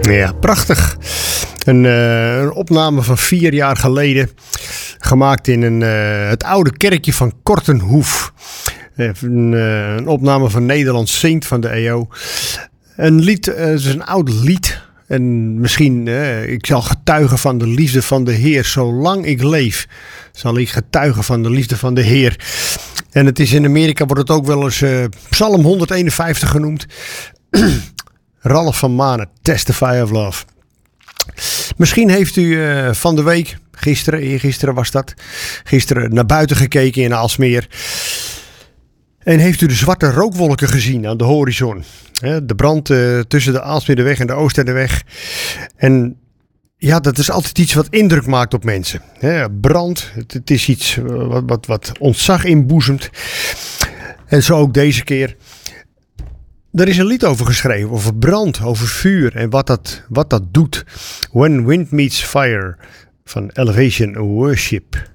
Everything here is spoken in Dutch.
Ja, prachtig. Een opname van 4 jaar geleden. Gemaakt in het oude kerkje van Kortenhoef. Een opname van Nederlands Zingt van de EO. Een lied, het is een oud lied. En misschien, ik zal getuigen van de liefde van de Heer. Zolang ik leef, zal ik getuigen van de liefde van de Heer. En het is in Amerika, wordt het ook wel eens Psalm 151 genoemd. Ralph van Manen, Testify of Love. Misschien heeft u van de week, eergisteren was dat, gisteren naar buiten gekeken in Aalsmeer. En heeft u de zwarte rookwolken gezien aan de horizon. De brand tussen de Aalsmeerderweg en de Oosterderweg. En ja, dat is altijd iets wat indruk maakt op mensen. Brand, het is iets wat ontzag inboezemt. En zo ook deze keer. Er is een lied over geschreven, over brand, over vuur en wat dat doet. When Wind Meets Fire van Elevation Worship.